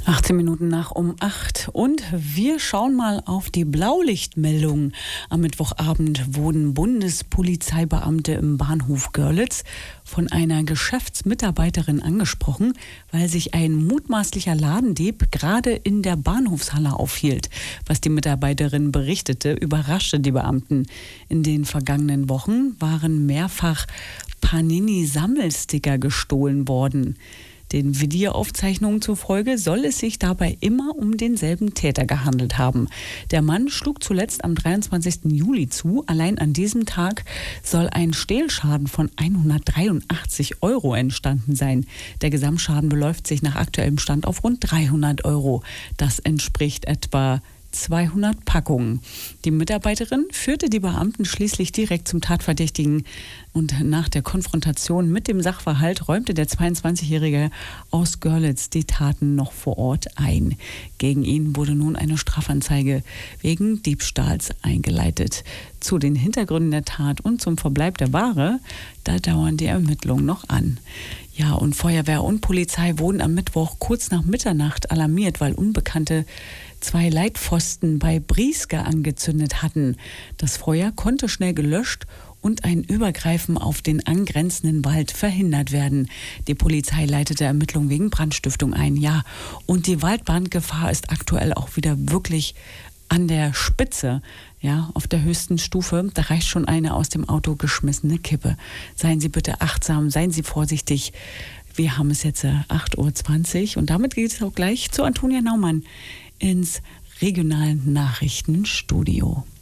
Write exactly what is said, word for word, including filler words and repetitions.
achtzehn Minuten nach um acht und wir schauen mal auf die Blaulichtmeldung. Am Mittwochabend wurden Bundespolizeibeamte im Bahnhof Görlitz von einer Geschäftsmitarbeiterin angesprochen, weil sich ein mutmaßlicher Ladendieb gerade in der Bahnhofshalle aufhielt. Was die Mitarbeiterin berichtete, überraschte die Beamten. In den vergangenen Wochen waren mehrfach Panini-Sammelsticker gestohlen worden. Den Videoaufzeichnungen zufolge soll es sich dabei immer um denselben Täter gehandelt haben. Der Mann schlug zuletzt am dreiundzwanzigsten Juli zu. Allein an diesem Tag soll ein Stehlschaden von hundertdreiundachtzig Euro entstanden sein. Der Gesamtschaden beläuft sich nach aktuellem Stand auf rund dreihundert Euro. Das entspricht etwa zweihundert Packungen. Die Mitarbeiterin führte die Beamten schließlich direkt zum Tatverdächtigen und nach der Konfrontation mit dem Sachverhalt räumte der zweiundzwanzigjährige aus Görlitz die Taten noch vor Ort ein. Gegen ihn wurde nun eine Strafanzeige wegen Diebstahls eingeleitet. Zu den Hintergründen der Tat und zum Verbleib der Ware, da dauern die Ermittlungen noch an. Ja, und Feuerwehr und Polizei wurden am Mittwoch kurz nach Mitternacht alarmiert, weil Unbekannte zwei Leitpfosten bei Brieske angezündet hatten. Das Feuer konnte schnell gelöscht und ein Übergreifen auf den angrenzenden Wald verhindert werden. Die Polizei leitete Ermittlungen wegen Brandstiftung ein. Ja, und die Waldbrandgefahr ist aktuell auch wieder wirklich an der Spitze, ja, auf der höchsten Stufe. Da reicht schon eine aus dem Auto geschmissene Kippe. Seien Sie bitte achtsam, seien Sie vorsichtig. Wir haben es jetzt acht Uhr zwanzig und damit geht es auch gleich zu Antonia Naumann ins regionalen Nachrichtenstudio.